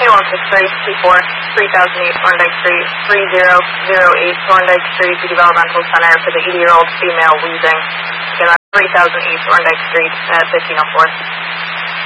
16324 3008 Thorndike Street, 3008 Thorndike Street, the Developmental Center for the 80-year-old female wheezing. Again, that's 3008 Thorndike Street, 1504.